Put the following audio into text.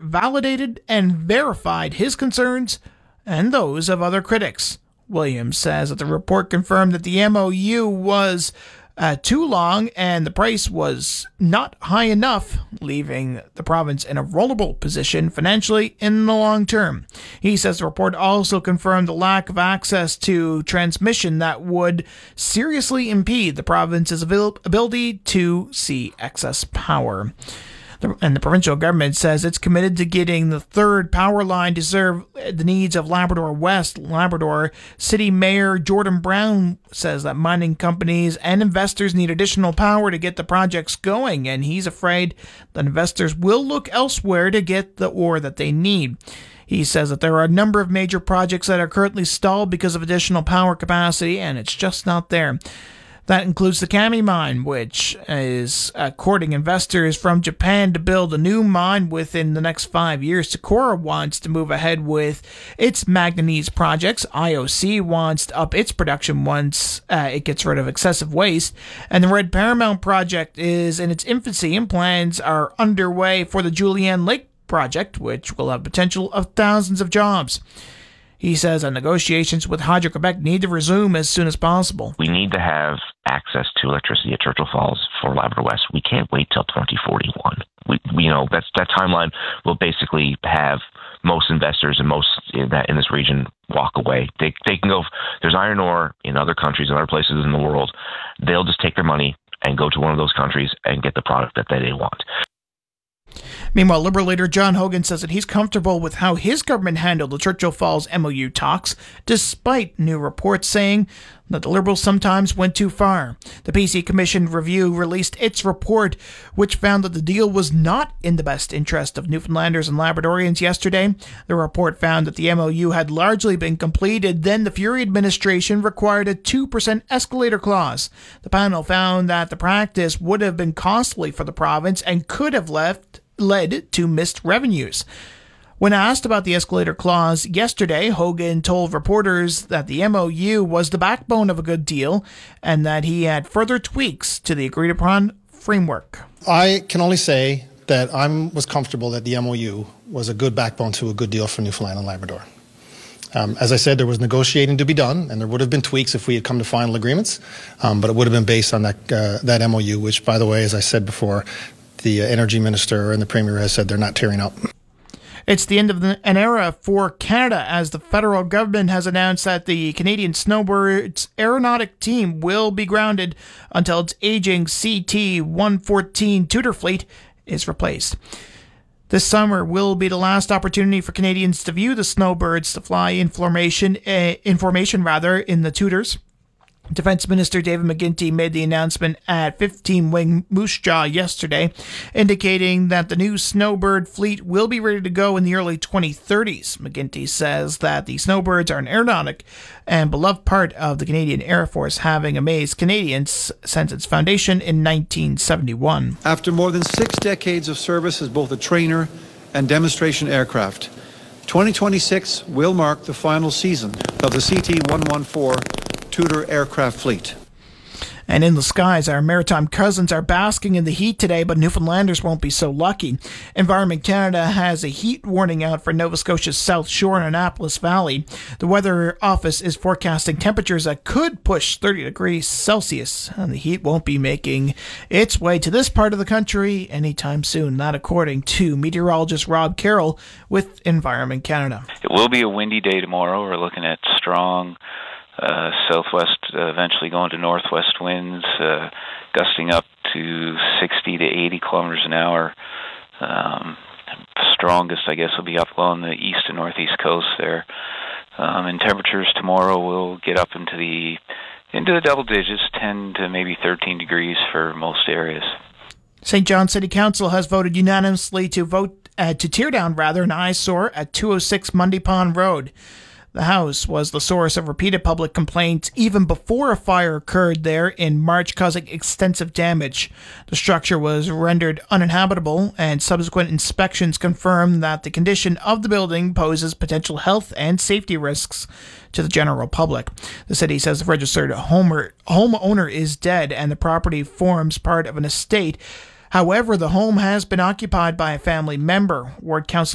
validated and verified his concerns and those of other critics. Williams says that the report confirmed that the MOU was too long and the price was not high enough, leaving the province in a vulnerable position financially in the long term. He says the report also confirmed the lack of access to transmission that would seriously impede the province's ability to see excess power. And the provincial government says it's committed to getting the third power line to serve the needs of Labrador West. Labrador City Mayor Jordan Brown says that mining companies and investors need additional power to get the projects going, and he's afraid that investors will look elsewhere to get the ore that they need. He says that there are a number of major projects that are currently stalled because of additional power capacity, and it's just not there. That includes the Kami mine, which is courting investors from Japan to build a new mine within the next 5 years. Socorro wants to move ahead with its manganese projects. IOC wants to up its production once it gets rid of excessive waste. And the Red Paramount project is in its infancy, and plans are underway for the Julienne Lake project, which will have potential of thousands of jobs. He says that negotiations with Hydro-Quebec need to resume as soon as possible. We need to have access to electricity at Churchill Falls for Labrador West. We can't wait till 2041. That timeline will basically have most investors and most in this region walk away. They can go. There's iron ore in other countries and other places in the world. They'll just take their money and go to one of those countries and get the product that they want. Meanwhile, Liberal leader John Hogan says that he's comfortable with how his government handled the Churchill Falls MOU talks, despite new reports saying that the Liberals sometimes went too far. The PC Commission Review released its report, which found that the deal was not in the best interest of Newfoundlanders and Labradorians yesterday. The report found that the MOU had largely been completed. Then the Furey administration required a 2% escalator clause. The panel found that the practice would have been costly for the province and could have led to missed revenues. When asked about the escalator clause yesterday, Hogan told reporters that the MOU was the backbone of a good deal and that he had further tweaks to the agreed-upon framework. I can only say that I was comfortable that the MOU was a good backbone to a good deal for Newfoundland and Labrador. As I said, there was negotiating to be done, and there would have been tweaks if we had come to final agreements, but it would have been based on that MOU, which, by the way, as I said before, the Energy Minister and the Premier has said they're not tearing up. It's the end of an era for Canada, as the federal government has announced that the Canadian Snowbirds aeronautic team will be grounded until its aging CT-114 Tudor fleet is replaced. This summer will be the last opportunity for Canadians to view the Snowbirds to fly information in the Tudors. Defense Minister David McGuinty made the announcement at 15-wing Moose Jaw yesterday, indicating that the new Snowbird fleet will be ready to go in the early 2030s. McGuinty says that the Snowbirds are an aeronautic and beloved part of the Canadian Air Force, having amazed Canadians since its foundation in 1971. After more than 6 decades of service as both a trainer and demonstration aircraft, 2026 will mark the final season of the CT-114 Tudor aircraft fleet. And in the skies, our maritime cousins are basking in the heat today, but Newfoundlanders won't be so lucky. Environment Canada has a heat warning out for Nova Scotia's South Shore and Annapolis Valley. The Weather Office is forecasting temperatures that could push 30 degrees Celsius, and the heat won't be making its way to this part of the country anytime soon. That according to meteorologist Rob Carroll with Environment Canada. It will be a windy day tomorrow. We're looking at strong southwest, eventually going to northwest winds, gusting up to 60 to 80 kilometers an hour. Strongest, I guess, will be up along the east and northeast coast there. And temperatures tomorrow will get up into the double digits, 10 to maybe 13 degrees for most areas. St. John City Council has voted unanimously to tear down an eyesore at 206 Mundy Pond Road. The house was the source of repeated public complaints even before a fire occurred there in March, causing extensive damage. The structure was rendered uninhabitable, and subsequent inspections confirmed that the condition of the building poses potential health and safety risks to the general public. The city says the registered homeowner is dead and the property forms part of an estate. However, the home has been occupied by a family member. Ward Council